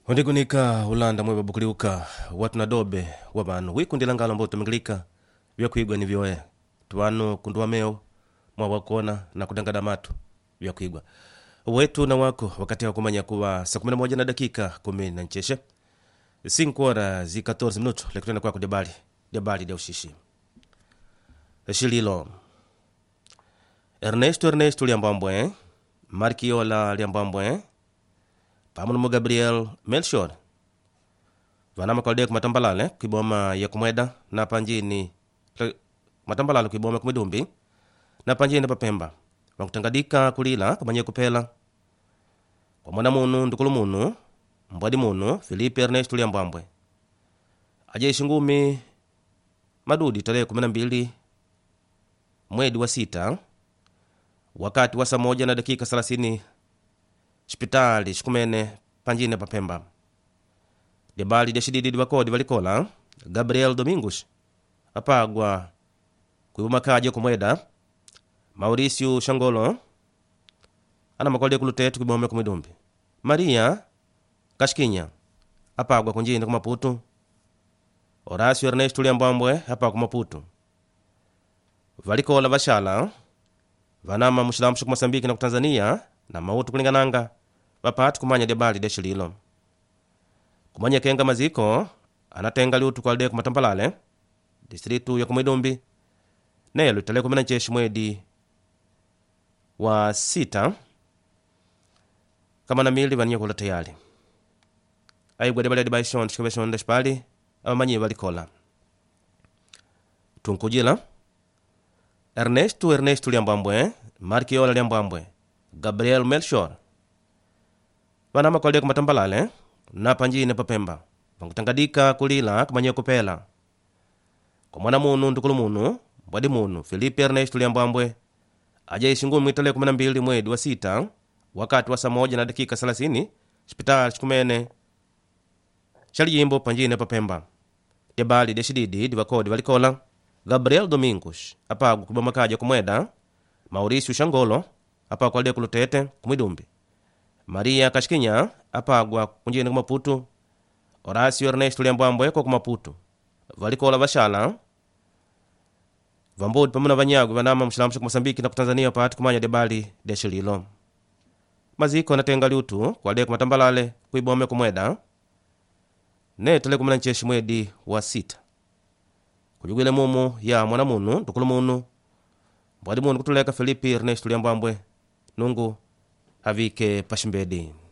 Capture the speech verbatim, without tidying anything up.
Ondikunika ulanda mwe babukuliuka watu na dobe wa banu wikundi langalo ambao tumengilika vya kuigwa ni vyoe tuwanu kunduwa meo mwa wakona na kudangada matu vya kuigwa wetu na wako wakati wakumanya kuwa saa kumi na moja na dakika kumi na ncheshe cinco horas zi catorze minutos lekutena kwako debali debali de ushishi shililo Ernesto Ernesto liambambwe Marquiola liambambwe pamoja Gabriel Melchior vanama kwalde kumatambalale kiboma ya kumweda na panjini matambalale kiboma kumidumbi na panjini papemba wakutangadika kulila kumanye kupela kwa mwana munu ndukulu munu mbwadi munu Filipe Ernesto liambambwe ajeshi ngumi madudi tarehe kumi na mbili mwedi wa sita wakati wa saa moja na dakika thelathini hospitali shikumene panjine papemba debali deshididi dibakodi valikola Gabriel Domingos apagwa kuibumakaje kumweda Mauricio Shangolo ana makolde kulutetu kibome kumidumbi Maria Kashkinya apagwa kunjini kumaputu Horacio Ernesto liambambwe apagwa kumaputu valikola vashala vanama mushilamshu kumasambiki na kutanzania na mautu kulingananga vapatu kumanya debali deshililo kumanya kenga maziko anatenga liutu kwalde kumatambalale distritu ya kumidumbi nelo itale kumi na ncheshi mwedi wa sita kama na mili vaniya kula tayali aigwa debali dibaishon shikabeshon deshpali abamanyi valikola tunkujila Ernesto Ernesto liambambwe Marquiola liambambwe Gabriel Melchior vanama kwalde kumatambalale na panjine papemba vangutangadika kulila kumanye kupela kwa mwana munu ndukulu munu mbwadi munu Filipe Ernesto liambambwe ajaishi ngumi tarehe kumi na mbili mwedi wa sita wakati wa saa moja na dakika thelathini hospitali shikumene shaliyimbo panjine papemba debali deshididi dibakodi valikola Gabriel Domingos apagwa kubamakaja kumweda Mauricio Shangolo apagwa kwalde kulutete kumidumbi Maria Kashkinya apagwa kunjini kumaputu Horacio Ernesto liambambwe kwa kumaputu valikola vashala vambodi pamuna vanyagu vanama mshilamsha kumasambiki na kutanzania pati kumanya debali deshililo maziko natenga liutu kwalde kumatambalale kuibome kumweda ne tale kumi na ncheshi mwedi wa sita kujugwile mumu ya mwana munu ndukulu munu mbwadi munu kutuleka Filipe Ernesto liambambwe nungu havike pashimbedi